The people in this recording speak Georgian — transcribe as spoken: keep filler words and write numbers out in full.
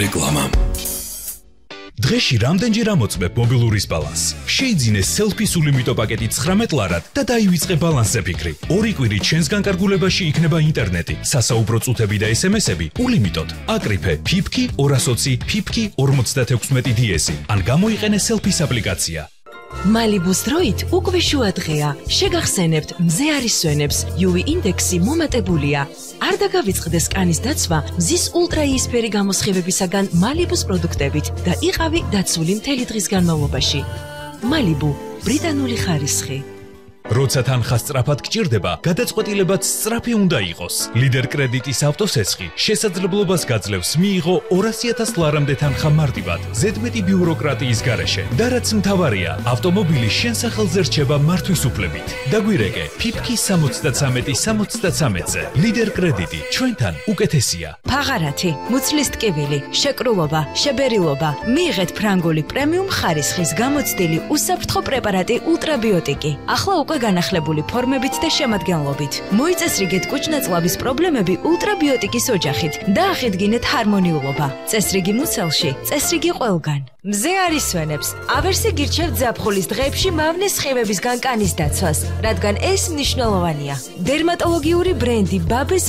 რეკლამა. დღეში რამდენჯერ ამოწმებ მობილურის ბალანსს? შეიძინე სელფის ულიმიტო პაკეტი ცხრამეტ ლარად და დაივიწყე ბალანსზე ფიქრი. ორი კვირით ჩვენს განკარგულებაში იქნება ინტერნეტი, სასაუბრო წუთები და ესემესები ულიმიტოდ. აკრიფე ფიფკი ორას ოცი ფიფკი ორმოცდათექვსმეტი დიესი ან გამოიყენე სელფის აპლიკაცია. მალიბუს დროით უკვე შუა დღეა. შეგახსენებთ, მზე არის სვენებს, იუვი ინდექსი მომატებულია. არ დაგავიწყდეს კანის დაცვა მზის ულტრაიისფერი გამოსხივებისაგან მალიბუს პროდუქტებით და იყავი დაცული მთელი დღის განმავლობაში. მალიბუ, ბრიტანული ხარისხი. როცა თანხა სწრაფად გჭირდება, გადაწყვეტილებაც სწრაფი უნდა იყოს. ლიდერ კრედიტის ავტოსესხი შესაძლებლობას გაძლევს მიიღო ორასი ათას ლარამდე თანხა მარტივად, ზედმეტი ბიუროკრატიის გარეშე. და რაც მთავარია, ავტომობილი შენ სახელზე რჩება მართვის უფლებით. დაგვირეკე ფიფკი სამოცდათსამეტი სამოცდათსამეტზე. ლიდერ კრედიტი ჩვენთან უკეთესია. ფაღარათი, მუცლის ტკივილი, შეკრულობა, შებერილობა. მიიღეთ ფრანგული პრემიუმ ხარისხის გამოცდილი უსაფრთხო პრეპარატი ულტრაბიოტიკი. ახლა უკვე განახლებული ფორმებით და შემადგენლობით. მოიწესრიგეთ კუჭნაწლავის პრობლემები ულტრაბიოტიკის ოჯახით და აღიდგინეთ ჰარმონიულობა. წესრიგი მუცელში, წესრიგი ყველგან. მზე არის სვენებს. ავერსი გირჩევთ ზაფხულის დღეებში მავნეს სხივებისგან კანის დაცვას, რადგან ეს მნიშვნელოვანია. დერმატოლოგიური ბრენდი ბაბეს